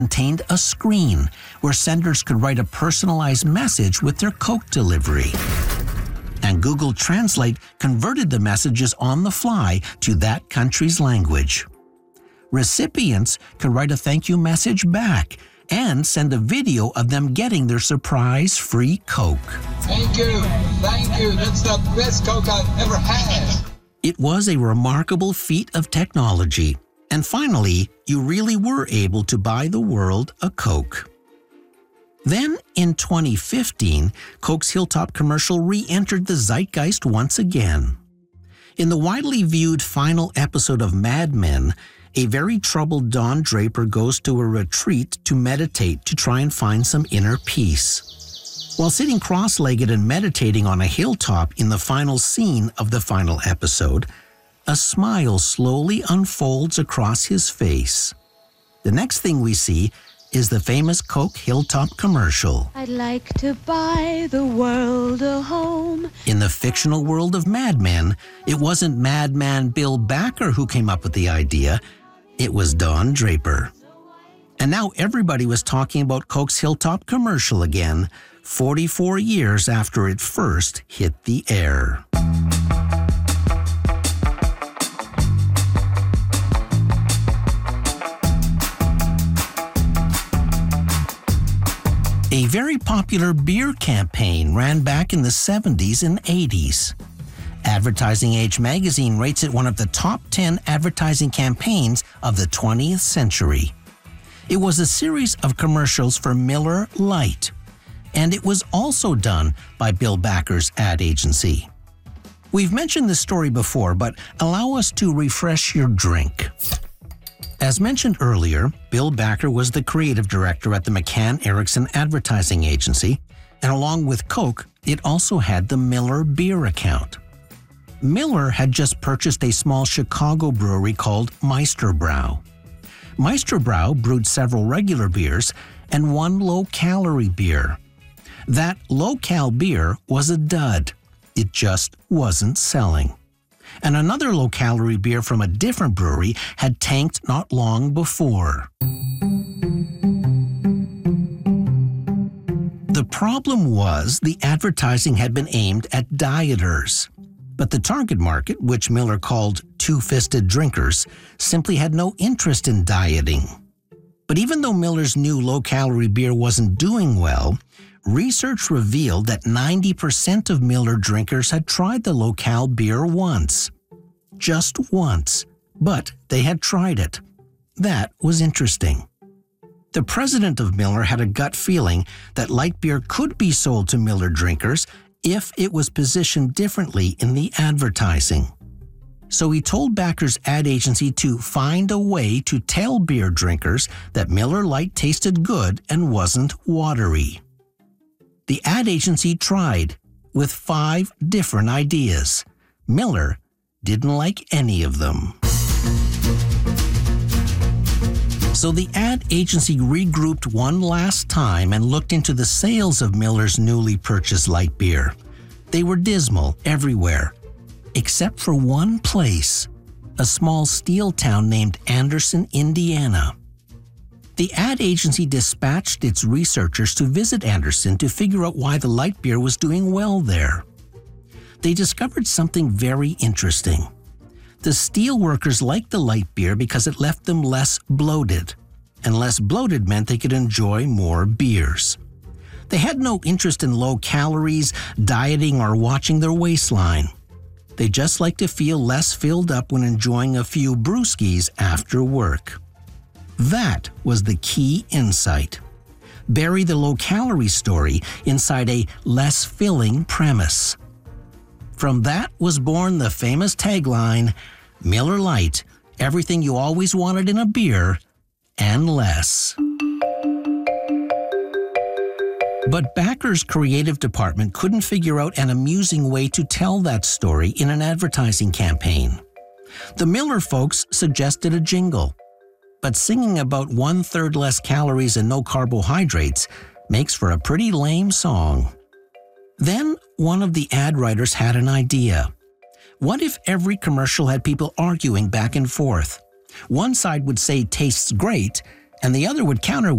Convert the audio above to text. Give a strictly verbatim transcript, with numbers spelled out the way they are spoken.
contained a screen where senders could write a personalized message with their Coke delivery. And Google Translate converted the messages on the fly to that country's language. Recipients could write a thank you message back and send a video of them getting their surprise free Coke. Thank you, thank you, that's the best Coke I've ever had. It was a remarkable feat of technology. And finally, you really were able to buy the world a Coke. Then, in twenty fifteen, Coke's Hilltop commercial re-entered the zeitgeist once again. In the widely viewed final episode of Mad Men, a very troubled Don Draper goes to a retreat to meditate to try and find some inner peace. While sitting cross-legged and meditating on a hilltop in the final scene of the final episode, a smile slowly unfolds across his face. The next thing we see is the famous Coke Hilltop commercial. I'd like to buy the world a home. In the fictional world of Mad Men, it wasn't madman Bill Backer who came up with the idea, it was Don Draper. And now everybody was talking about Coke's Hilltop commercial again, forty-four years after it first hit the air. A very popular beer campaign ran back in the seventies and eighties. Advertising Age magazine rates it one of the top ten advertising campaigns of the twentieth century. It was a series of commercials for Miller Lite, and it was also done by Bill Backer's ad agency. We've mentioned this story before, but allow us to refresh your drink. As mentioned earlier, Bill Backer was the creative director at the McCann Erickson Advertising Agency, and along with Coke, it also had the Miller Beer account. Miller had just purchased a small Chicago brewery called Meisterbrau. Meisterbrau brewed several regular beers and one low-calorie beer. That low-cal beer was a dud. It just wasn't selling. And another low-calorie beer from a different brewery had tanked not long before. The problem was the advertising had been aimed at dieters. But the target market, which Miller called two-fisted drinkers, simply had no interest in dieting. But even though Miller's new low-calorie beer wasn't doing well, research revealed that ninety percent of Miller drinkers had tried the low-cal beer once. Just once. But they had tried it. That was interesting. The president of Miller had a gut feeling that light beer could be sold to Miller drinkers if it was positioned differently in the advertising. So he told Backer's ad agency to find a way to tell beer drinkers that Miller Lite tasted good and wasn't watery. The ad agency tried, with five different ideas. Miller didn't like any of them. So the ad agency regrouped one last time and looked into the sales of Miller's newly purchased light beer. They were dismal everywhere, except for one place, a small steel town named Anderson, Indiana. The ad agency dispatched its researchers to visit Anderson to figure out why the light beer was doing well there. They discovered something very interesting. The steel workers liked the light beer because it left them less bloated, and less bloated meant they could enjoy more beers. They had no interest in low calories, dieting, or watching their waistline. They just liked to feel less filled up when enjoying a few brewskis after work. That was the key insight. Bury the low-calorie story inside a less filling premise. From that was born the famous tagline, Miller Lite, everything you always wanted in a beer, and less. But Backer's creative department couldn't figure out an amusing way to tell that story in an advertising campaign. The Miller folks suggested a jingle. But singing about one-third less calories and no carbohydrates makes for a pretty lame song. Then one of the ad writers had an idea. What if every commercial had people arguing back and forth? One side would say tastes great, and the other would counter